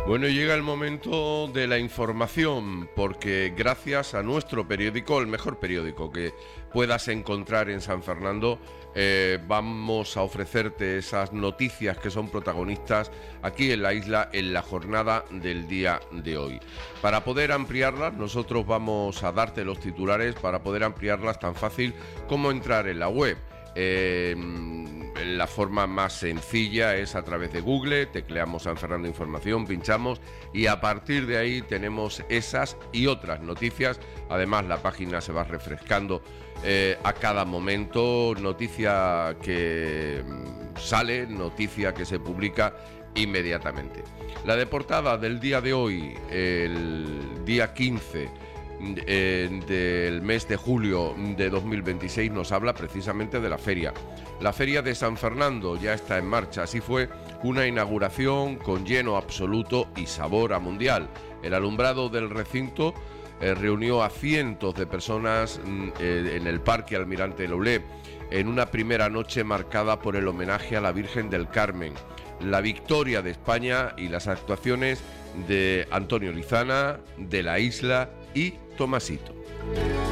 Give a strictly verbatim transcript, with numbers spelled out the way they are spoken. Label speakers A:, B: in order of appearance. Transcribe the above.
A: Bueno, llega el momento de la información, porque gracias a nuestro periódico, el mejor periódico que puedas encontrar en San Fernando, eh, vamos a ofrecerte esas noticias que son protagonistas aquí en la isla en la jornada del día de hoy. Para poder ampliarlas, nosotros vamos a darte los titulares. Para poder ampliarlas, tan fácil como entrar en la web. Eh, la forma más sencilla es a través de Google, tecleamos San Fernando Información, pinchamos y a partir de ahí tenemos esas y otras noticias. Además, la página se va refrescando eh, a cada momento, noticia que sale, noticia que se publica inmediatamente. La de portada del día de hoy, el día quince Eh, del mes de julio de dos mil veintiséis, nos habla precisamente de la feria. La feria de San Fernando ya está en marcha. Así fue una inauguración con lleno absoluto y sabor a mundial. El alumbrado del recinto eh, reunió a cientos de personas eh, en el Parque Almirante Loulé, en una primera noche marcada por el homenaje a la Virgen del Carmen, la victoria de España y las actuaciones de Antonio Lizana, de La Isla y Tomasito.